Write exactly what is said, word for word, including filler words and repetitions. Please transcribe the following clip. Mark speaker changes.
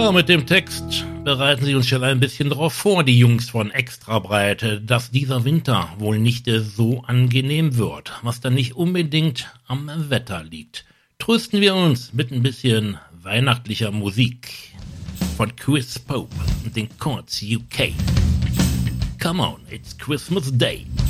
Speaker 1: Ja, mit dem Text bereiten sie uns schon ein bisschen darauf vor, die Jungs von Extrabreite, dass dieser Winter wohl nicht so angenehm wird, was dann nicht unbedingt am Wetter liegt. Trösten wir uns mit ein bisschen weihnachtlicher Musik von Chris Pope und den Chords U K. Come on, it's Christmas Day.